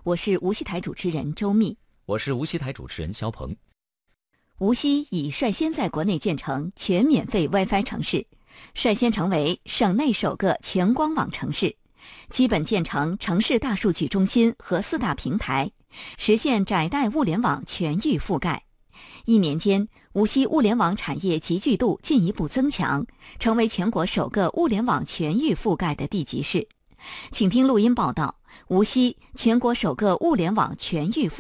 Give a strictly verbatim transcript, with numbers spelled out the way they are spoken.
我是无锡台主持人周密， 我是无锡台主持人肖鹏。 无锡已率先在国内建成全免费 WiFi 城市，率先成为省内首个全光网城市，基本建成城市大数据中心和四大平台，实现窄带物联网全域覆盖。一年间，无锡物联网产业集聚度进一步增强，成为全国首个物联网全域覆盖的地级市。请听录音报道：无锡全国首个物联网全域覆盖。